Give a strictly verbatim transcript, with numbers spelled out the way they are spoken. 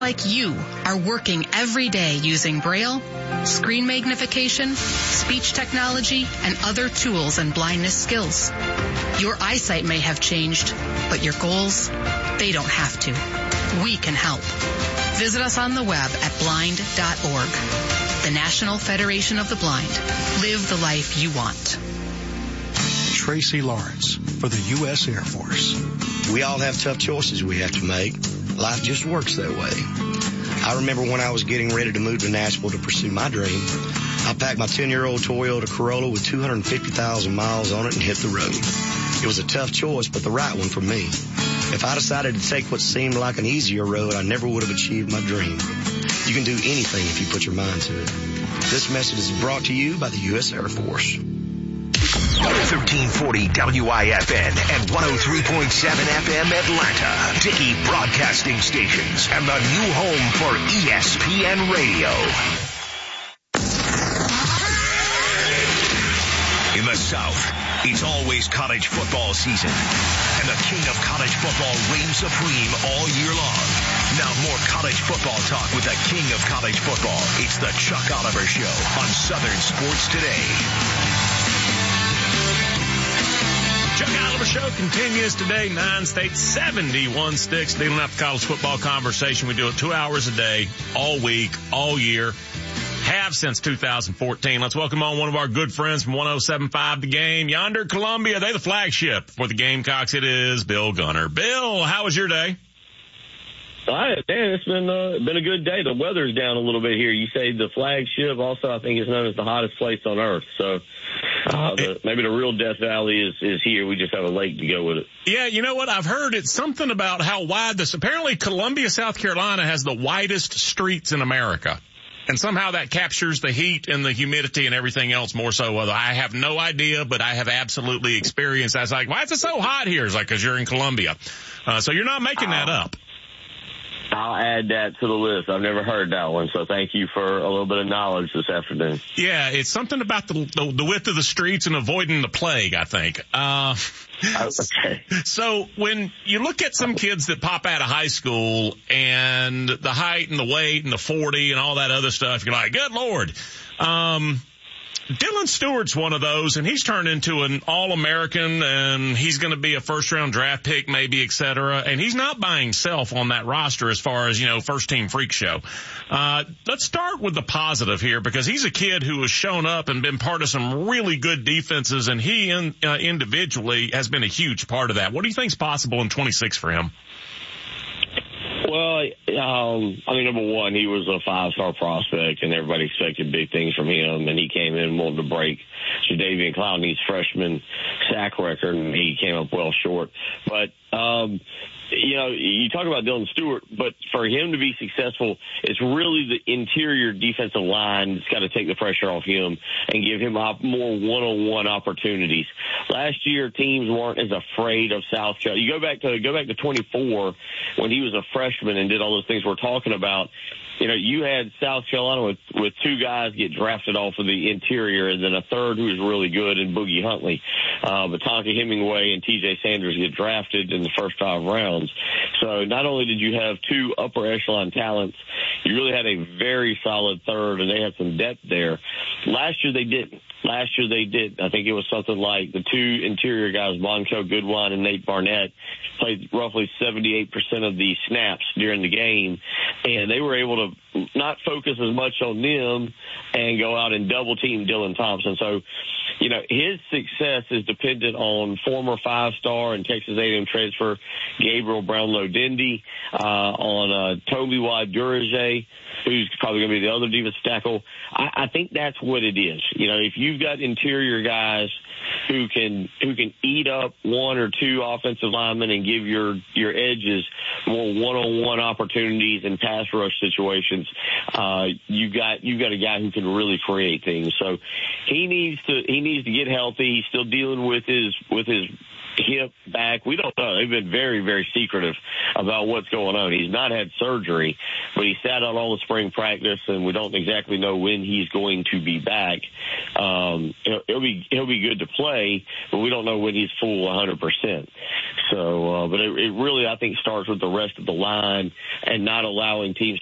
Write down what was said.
like you are working every day using Braille, screen magnification, speech technology, and other tools and blindness skills. Your eyesight may have changed, but your goals, they don't have to. We can help. Visit us on the web at blind dot org. The National Federation of the Blind. Live the life you want. Tracy Lawrence for the U S Air Force. We all have tough choices we have to make. Life just works that way. I remember when I was getting ready to move to Nashville to pursue my dream, I packed my ten-year-old Toyota Corolla with two hundred fifty thousand miles on it and hit the road. It was a tough choice, but the right one for me. If I decided to take what seemed like an easier road, I never would have achieved my dream. You can do anything if you put your mind to it. This message is brought to you by the U S Air Force. thirteen forty W I F N and one oh three point seven F M Atlanta. Dickey Broadcasting Stations and the new home for E S P N Radio. In the South, it's always college football season, and the king of college football reigns supreme all year long. Now more college football talk with the king of college football. It's the Chuck Oliver Show on Southern Sports Today. Chuck Oliver Show continues today. Nine states, seventy-one sticks, dealing out the college football conversation. We do it two hours a day, all week, all year. Have since two thousand fourteen. Let's welcome on one of our good friends from one oh seven point five The Game. Yonder, Columbia. They the flagship for the Gamecocks. It is Bill Gunner. Bill, how was your day? All right, man, it's been uh, been a good day. The weather's down a little bit here. You say the flagship. Also, I think it's known as the hottest place on earth. So uh, the, maybe the real Death Valley is, is here. We just have a lake to go with it. Yeah, you know what? I've heard it's something about how wide this. Apparently, Columbia, South Carolina has the widest streets in America. And somehow that captures the heat and the humidity and everything else more so. I have no idea, but I have absolutely experienced that. It's like, why is it so hot here? It's like, because you're in Columbia. Uh, so you're not making that up. I'll add that to the list. I've never heard that one, so thank you for a little bit of knowledge this afternoon. Yeah, it's something about the the, the width of the streets and avoiding the plague, I think. Uh, okay. So when you look at some kids that pop out of high school and the height and the weight and the forty and all that other stuff, you're like, good Lord. Um, Dylan Stewart's one of those, and he's turned into an All-American, and he's going to be a first-round draft pick, maybe, et cetera. And he's not by himself on that roster as far as, you know, first-team freak show. Uh, let's start with the positive here, because he's a kid who has shown up and been part of some really good defenses, and he in, uh, individually has been a huge part of that. What do you think's possible in twenty-six for him? Well, um, I mean, number one, he was a five-star prospect, and everybody expected big things from him, and he came in and wanted to break Jadeveon Clowney's freshman sack record, and he came up well short. But, um, you know, you talk about Dylan Stewart, but for him to be successful, it's really the interior defensive line that's got to take the pressure off him and give him op- more one-on-one opportunities. Last year, teams weren't as afraid of South Carolina. You go back to go back to twenty-four when he was a freshman and did all those things we're talking about. You know, you had South Carolina with, with two guys get drafted off of the interior and then a third who was really good in Boogie Huntley. Uh, but Tonka Hemingway and T J Sanders get drafted in the first five rounds. So not only did you have two upper echelon talents, you really had a very solid third, and they had some depth there. Last year they didn't. Last year they did. I think it was something like the two interior guys, Monco Goodwine and Nate Barnett, played roughly seventy-eight percent of the snaps during the game, and they were able to not focus as much on them and go out and double team Dylan Thompson. So, you know, his success is dependent on former five-star and Texas A and M transfer Gabriel Brownlow-Dindy, uh, on uh, Toby Wade-Durage, who's probably going to be the other defensive tackle. I, I think that's what it is. You know, if you've got interior guys who can who can eat up one or two offensive linemen and give your your edges more one-on-one opportunities in pass rush situations, uh, you got you got a guy who can really create things. So he needs to he needs needs to get healthy. He's still dealing with his with his hip back. We don't know. They've been very, very secretive about what's going on. He's not had surgery, but he sat out all the spring practice, and we don't exactly know when he's going to be back. Um, he'll, he'll be he'll be good to play, but we don't know when he's full one hundred percent. So, uh, but it, it really, I think, starts with the rest of the line and not allowing teams